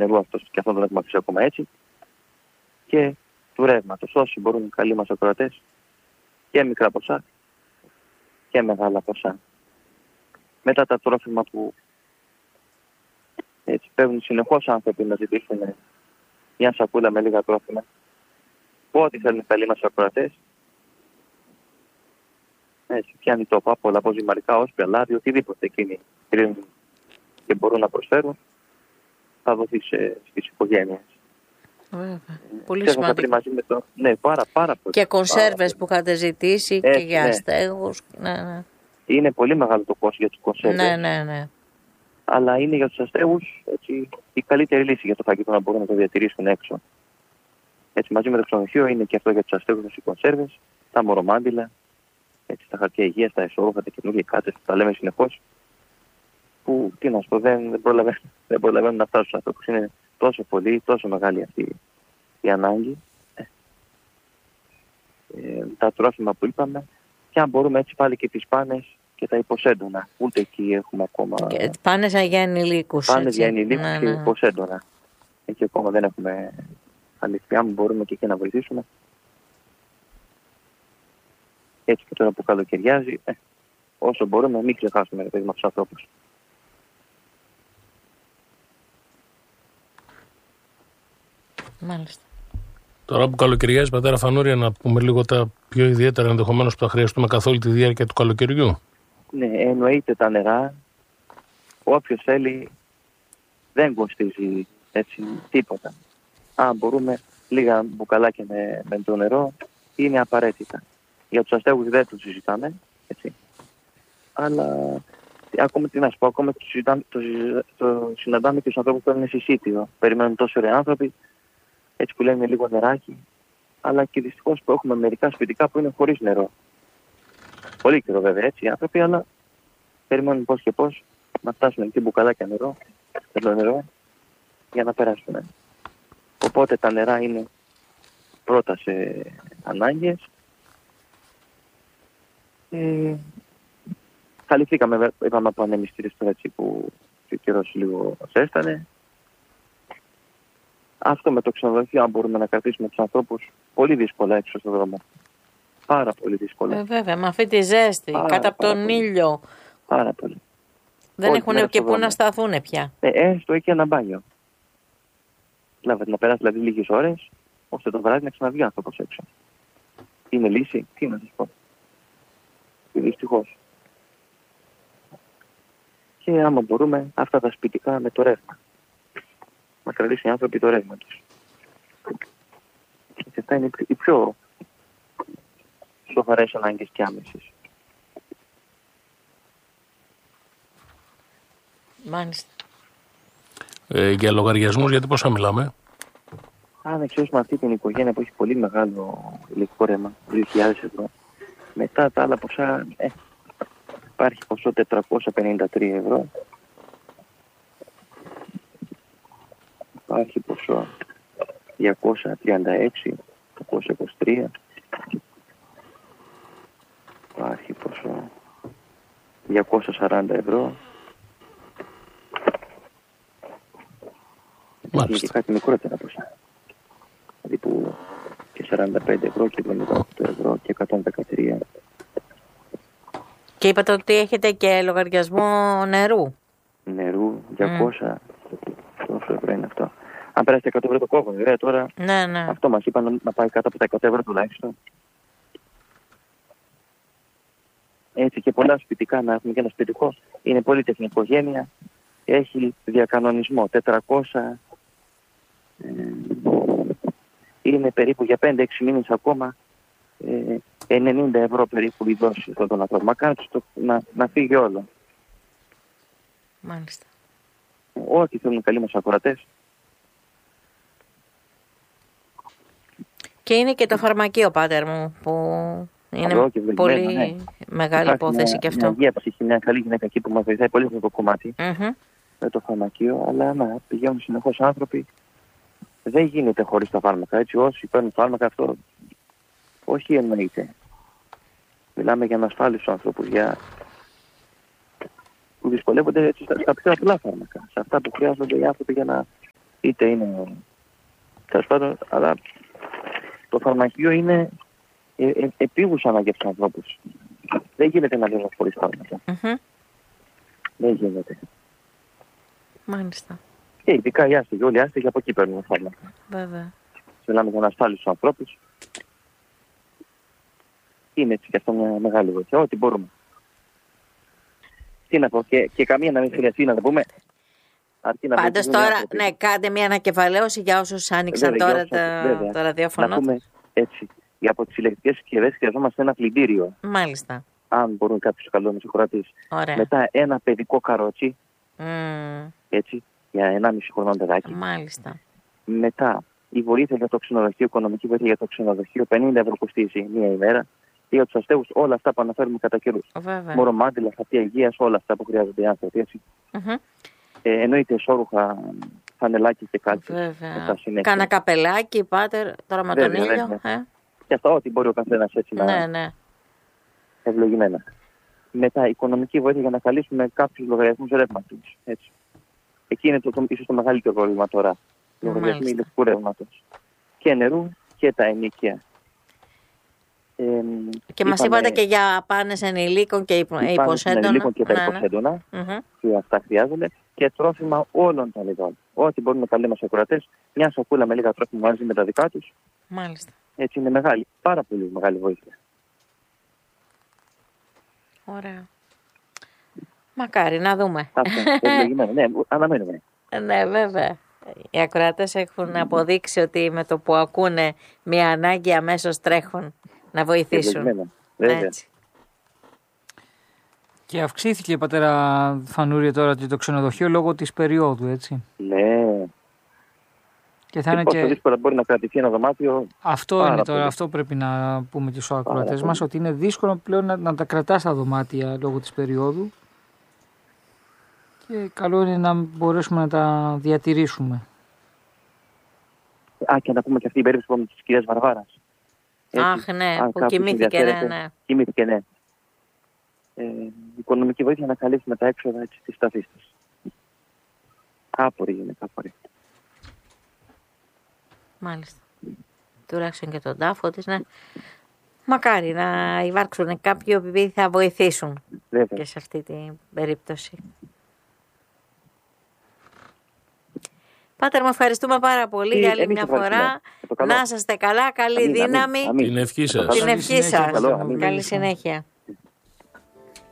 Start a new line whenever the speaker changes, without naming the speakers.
νερού αυτός, και αυτό δεν έχουμε αφήσει ακόμα έτσι, και του ρεύματος. Όσοι μπορούν, καλοί μας ακροατές, και μικρά ποσά και μεγάλα ποσά. Μετά τα τρόφιμα που έτσι παίρνουν συνεχώς άνθρωποι να ζητήσουν μια σακούλα με λίγα τρόφιμα, ό,τι θέλουν καλοί μας ακροατές, έτσι πιάνει τόπο από όλα, από ζυμαρικά, όσπρια, λάδι, οτιδήποτε εκείνοι κρίνουν και μπορούν να προσφέρουν, θα δοθεί στις οικογένειες.
Βέβαια. Πολύ σημαντικό.
Μαζί με το... Ναι, πάρα πολύ.
Και κονσέρβες που είχατε ζητήσει και για αστέγους. Ναι.
Είναι πολύ μεγάλο το κόστος για τους κονσέρβες.
Ναι.
Αλλά είναι για τους αστέγους έτσι, η καλύτερη λύση για το φαγητό, να μπορούν να το διατηρήσουν έξω. Έτσι, μαζί με το ξενοδοχείο είναι και αυτό για τους αστέγους οι κονσέρβες, τα μορομάντιλα, έτσι, τα χαρτιά υγείας, τα εσώρουχα, τα καινούργια κάτες που τα λέμε συνεχώς. Που, τι να σου πω, δεν προλαβαίνουν να φτάσουν στους ανθρώπους. Είναι τόσο πολύ, τόσο μεγάλη αυτή η ανάγκη. Τα τρόφιμα που είπαμε, και αν μπορούμε έτσι πάλι και τις πάνες και τα υποσέντονα. Ούτε εκεί έχουμε ακόμα.
Πάνες για ενηλίκους.
Πάνες για ενηλίκους και υποσέντονα. Εκεί ακόμα δεν έχουμε αλήθεια. Αν μπορούμε και εκεί να βοηθήσουμε. Έτσι και τώρα που καλοκαιριάζει, όσο μπορούμε, μην ξεχάσουμε τους ανθρώπους.
Μάλιστα.
Τώρα που καλοκαιριάζει, πατέρα Φανούρια, να πούμε λίγο τα πιο ιδιαίτερα ενδεχομένως που θα χρειαστούμε καθ' όλη τη διάρκεια του καλοκαιριού. Ναι,
εννοείται τα νερά. Όποιος θέλει δεν κοστίζει έτσι τίποτα. Αν μπορούμε, λίγα μπουκαλάκια με το νερό είναι απαραίτητα. Για τους αστέγους δεν το συζητάμε, έτσι. Αλλά ακόμα τι να σου πω, ακόμα το συναντάμε και στους ανθρώπους που είναι συσίτιο. Περιμένουν τόσο ωραίοι άνθρωποι, έτσι που λένε λίγο νεράκι, αλλά και δυστυχώς που έχουμε μερικά σπιτικά που είναι χωρίς νερό. Πολύ καιρό βέβαια έτσι οι άνθρωποι, αλλά περιμένουν πώς και πώς να φτάσουν εκεί μπουκαλάκια νερό για να περάσουν. Οπότε τα νερά είναι πρώτα σε ανάγκες. Καλυφθήκαμε, είπαμε από ανεμιστήρες τώρα έτσι που ο καιρός λίγο ζέστανε. Αυτό με το ξενοδοχείο, αν μπορούμε να κρατήσουμε τους ανθρώπους, πολύ δύσκολα έξω στον δρόμο. Πάρα πολύ δύσκολα.
Βέβαια, με αυτή τη ζέστη, κάτω από τον ήλιο.
Πάρα πολύ.
Δεν έχουν και πού να σταθούν πια.
Έστω και ένα μπάνιο. Να περάσει δηλαδή λίγες ώρες, ώστε το βράδυ να ξαναβγεί ο άνθρωπος έξω. Είναι λύση, τι να σας πω. Δυστυχώς. Και άμα μπορούμε, αυτά τα σπιτικά με το ρεύμα. Να κρατήσουν οι άνθρωποι το ρεύμα τους. Και αυτά είναι οι πιο σοβαρές ανάγκες και άμεσες.
Μάλιστα.
Για λογαριασμούς, γιατί πόσα μιλάμε?
Αν εξαιρέσουμε αυτή την οικογένεια που έχει πολύ μεγάλο ηλεκτρικό ρεύμα, 2.000 ευρώ, μετά τα άλλα ποσά υπάρχει ποσό 453 ευρώ. Υπάρχει ποσό 236, 223. Υπάρχει ποσό 240 ευρώ.
Μάλιστα.
Και κάτι μικρότερα ποσά. Δηλαδή που και 45 ευρώ και 78 ευρώ και 113.
Και είπατε ότι έχετε και λογαριασμό νερού.
Νερού, 200. Τόσο ευρώ είναι αυτό. Αν περάσει τα 100 ευρώ το κόβω, βέβαια τώρα.
Ναι.
Αυτό μας είπαν να πάει κάτω από τα 100 ευρώ τουλάχιστον. Έτσι και πολλά σπιτικά, να έχουμε και ένα σπιτικό. Είναι πολύ τεχνικογένεια. Έχει διακανονισμό. 400 είναι περίπου για 5-6 μήνες ακόμα 90 ευρώ περίπου η δόση αυτόν τον ανθρώπο. Μακάρι να φύγει όλο.
Μάλιστα.
Ό,τι θέλουν καλοί μας ακροατές.
Και είναι και το φαρμακείο, πάτερ μου, που είναι πολύ μεγάλη υπόθεση και αυτό.
Μια υγεία ψυχή, μια καλή γυναίκα εκεί που μας βοηθάει πολύ με το κομμάτι. Με το φαρμακείο, αλλά να πηγαίνουν συνεχώς άνθρωποι. Δεν γίνεται χωρίς τα φάρμακα. Έτσι, όσοι παίρνουν φάρμακα, αυτό όχι εννοείται. Μιλάμε για ανασφάλιστους ανθρώπους, που δυσκολεύονται έτσι στα πιο απλά φάρμακα. Σε αυτά που χρειάζονται οι άνθρωποι για να είτε είναι τέλος πάντων, αλλά το φαρμακείο είναι επίγουσα ανάγκη στους ανθρώπους. Δεν γίνεται να λύνουν χωρίς φάρμακα. Δεν γίνεται.
Μάλιστα.
Και ειδικά οι άστεγοι, όλοι οι άστεγοι από εκεί παίρνουν φάρμακα.
Βέβαια.
Μιλάμε για ανασφάλιστους ανθρώπους. Είναι έτσι και αυτό μια μεγάλη βοήθεια. Ό,τι μπορούμε. Τι να πω, και καμία να μην χρειαστεί να το πούμε.
Πάντως τώρα, ναι, κάντε μια ανακεφαλαίωση για όσους άνοιξαν τώρα το ραδιόφωνο.
Να πούμε έτσι, από τις ηλεκτρικές συσκευές χρειαζόμαστε ένα πλυντήριο.
Μάλιστα.
Αν μπορούν κάποιος καλός ακροατής. Μετά ένα παιδικό καρότσι. Έτσι, για 1,5 χρονών παιδάκι.
Μάλιστα.
Μετά η βοήθεια για το ξενοδοχείο, οικονομική βοήθεια για το ξενοδοχείο, 50 ευρώ κοστίζει μία ημέρα. Και για τους αστέγους όλα αυτά που αναφέρουμε κατά καιρούς. Μωρομάντιλα, χαρτιά υγείας, όλα αυτά που χρειάζονται οι άνθρωποι. Έτσι. Εννοείται ισόρουχα, φανελάκι και κάτι.
Βέβαια. Κάνα καπελάκι, πάτερ, τώρα με τον ήλιο.
Και αυτά ό,τι μπορεί ο καθένας έτσι
να.
Ευλογημένα. Μετά οικονομική βοήθεια για να καλύψουμε κάποιους λογαριασμούς ρεύματος. Εκεί είναι ίσως το μεγαλύτερο πρόβλημα τώρα. Λογαριασμοί ηλεκτρικού ρεύματος. Και νερού και τα ενοίκια.
Και μας είπατε και για πάνες ενηλίκων και υποσέντονα.
Ενηλίκων και τα υποσέντονα. Και αυτά χρειάζονται. Και τρόφιμα όλων των ειδών. Ό,τι μπορούν να τα λέμε στους ακροατές. Μια σακούλα με λίγα τρόφιμα μαζί με τα δικά τους.
Μάλιστα.
Έτσι είναι μεγάλη, πάρα πολύ μεγάλη βοήθεια.
Ωραία. Μακάρι να δούμε.
Ναι, αναμένουμε.
Ναι, βέβαια. Οι ακροατές έχουν αποδείξει ότι με το που ακούνε μια ανάγκη αμέσως τρέχουν να βοηθήσουν.
Έτσι.
Και αυξήθηκε, πατέρα Φανούρη, τώρα το ξενοδοχείο λόγω της περίοδου, έτσι.
Ναι.
Και θα είναι
πόσο δύσκολα μπορεί να κρατηθεί ένα δωμάτιο.
Αυτό είναι τώρα, αυτό πρέπει να πούμε και στους ακροατές μας, ότι είναι δύσκολο πλέον να τα κρατάς τα δωμάτια λόγω της περίοδου. Και καλό είναι να μπορέσουμε να τα διατηρήσουμε.
Και να πούμε και αυτή η περίπτωση της κυρίας Βαρβάρας.
Αχ, ναι, που κοιμήθηκε, ναι.
Κοιμήθηκε, ναι. Οικονομική βοήθεια να καλύψουμε τα έξοδα της ταφής της. Άπορη γυναίκα, άπορη.
Μάλιστα. Τουλάχιστον και τον τάφο της, ναι. Μακάρι να υπάρξουν κάποιοι που θα βοηθήσουν. Βέβαια. Και σε αυτή την περίπτωση. Πάτερ, μου ευχαριστούμε πάρα πολύ για άλλη μια φορά. Να είσαστε καλά, καλή δύναμη.
Την ευχή σας.
Καλή συνέχεια.